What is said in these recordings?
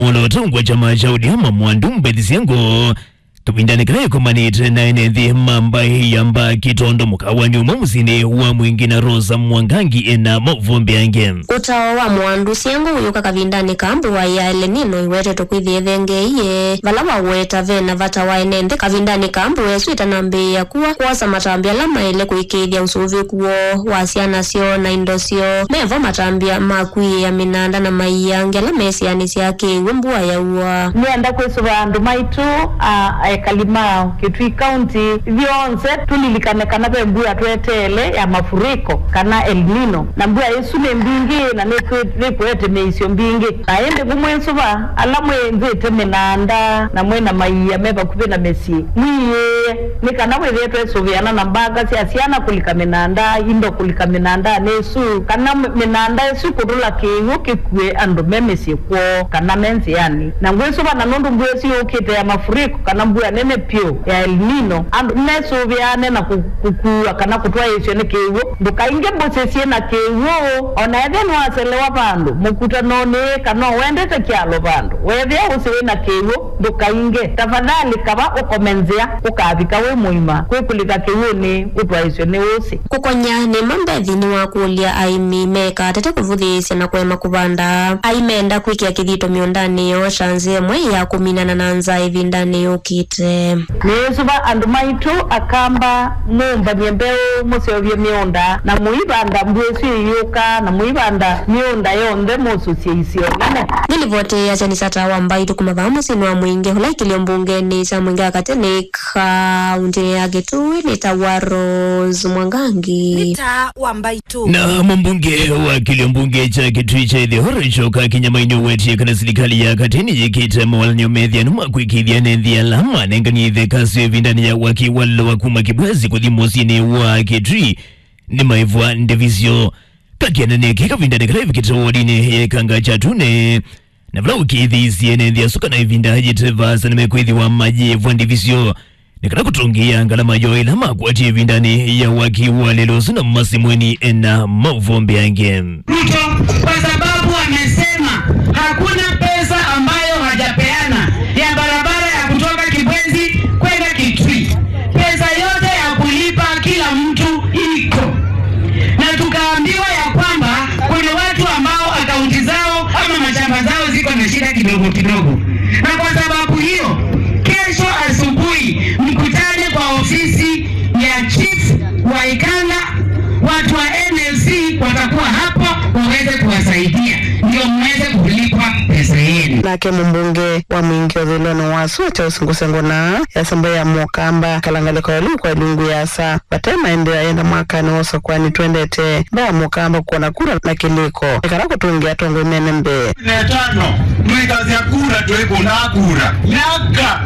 olotongwa chama cha Odiama Mwandumbe Disiango kapindani kae kumanite na enethi mamba yamba kitondo mukawani umamuzini wa mwingina Rosa Mwangangi ena mavumbi yange utawa wa Mwandu Siango uyuka kavindani kambu wa ya elenino iwete tukwithi ethenge iye vala waweta vena vata wa enende kavindani kambu yesu itanambi ya kuwa kuwasa matambia lama ile kuikithia usuvi kuo wasiana sio na indosio mevo matambia makui ya minanda na maiyange la mesi anisiake umbua ya uwa nienda kwesuwa andu maitu Kalimao Kitui County vionse tulilikanekana pe mbuya tuetele ya mafuriko kana El Nino na mbuya yesu ne mbingi na nekwete meisio mbingi aende kumwensuba alamwe nzete menanda na mwena maiya meba kupena mesi mwiye nikana wevetu esuviana na mbaga si asiana kulika menanda indo kulika menanda nesu kana menanda yesu kudula kiyo kikwe ando memesi kwa kana menzi yani na mwensuba na nundu mbuya si ukite ya mafuriko kana mbuya nene pio ya El Nino ando nesu viane na kukua kana kutua yesu ne kiyo nduka inge mbose na kiyo ona even waselewa pandu mukuta none kana wende tekialo pandu weve usiwe na kiyo nduka inge tafadhali kaba ukomenzea ukabika we muima kwekulika kiyo ni utwa yesu ne usi kukonya ni mambethi ni wakulia aimi meka tete kuvuthisya na kwema kubanda aimenda kwikia kithito miondani yo shanze mwe ya kuminana na nza ivindani ukite nesuba andu maitu akamba mumba miembeo musiovye mionda na muibanda mbwesu yuka na muibanda mionda yonde mususie isionane nilivote ya chanisata wa mbaitu kumavamu sinu wa mwinge hulaikilio mbungeni sa mwinge akatene kaunti ya Kitui nita wa Rose Mwangangi nita wa mbaitu na mbunge wa kilio mbunge cha Kitui cha Ithihoro choka kinyamainyo wetie kana serikali ya kateni jikita mawalani umethia numa kuikithia nethi alama nengani ithe kasi vindani ya waki walo wakuma kibwezi kuthimosini wa Kitui ni maivwa ndivisio kakiana nekeka vindani kala vikita wadini ye kanga chatune na vila ukithisi nethi asuka na ivinda hajitevasa na mekwethi wa maji vwa ndivisio nikana kutungia ngalama yo ilama kuatia vindani ya waki walelo suna masimweni ena mavombe yange Ruto kwa sababu amesema hakuna pesa ambayo hajapeana ya barabara ya kutoka Kibwezi kwenda Kitui. Pesa yote ya kulipa kila mtu iko. Na tukaambiwa ya kwamba kuna watu ambao akaunti zao ama mashamba zao ziko na shida kidogo kidogo. Na kwa sababu hiyo kesho asubuhi mkutane kwa ofisi ya chief wa Ikanga, watu wa NLC watakuwa hapo waweze kuwasaidia ndio mweze kulipwa pesa yenu. Nake mbunge wa mwingi odhilono wasu cha usingusengo na ya samba ya Mwakamba kalangale kwa lungu ya sa batema ende aenda mwaka ni oso kwani tuendete ba Mwakamba kuona kura na kiliko ikarako tuingia tongo menembe 15 mwikazi ya kura tuweko na kura miaka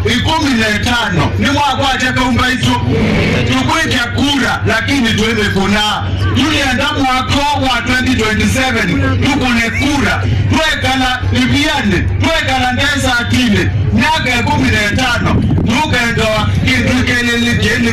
15 ni mwaka achaka umbaito tukweke kura lakini tuweze kuna yule andamu wako wa 2027 tukune kura tuwekana libiane tuwekana ndesa akile miaka 15 tukendoa kindukelele kene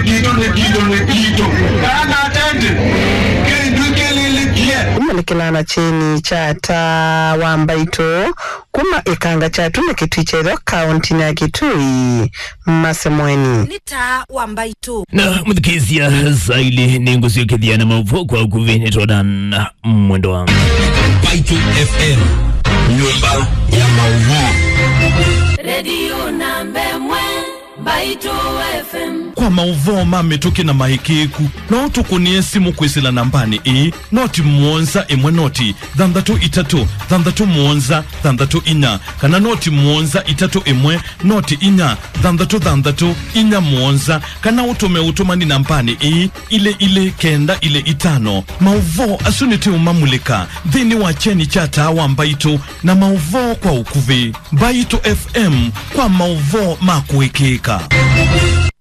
kito kana atende kindukelele kene umelikilana chini chata wa Mbaito kuma Ikanga chatu na Kitui cha kaunti ya Kitui masemweni nita wa mbaitu na mthikizia zaili nengo sio kithia na mavuo kwa ukuvini todan mwendo wa Mbaitu FM nyumba ya maudhui radio nambe mwe Mbaitu FM kwa maudhui mametoke na mahikiku na tukunie simu kwisila nambani noti muonza imwe noti dhandatu itatu dhandatu muonza dhandatu inya kana noti muonza itatu imwe noti inya dhandatu inya muonza kana utume utumani nambani ile kenda ile itano maudhui asuniti umamulika dhini wa cheni chata wa Mbaitu na maudhui kwa ukuvi Mbaitu FM kwa maudhui makuikika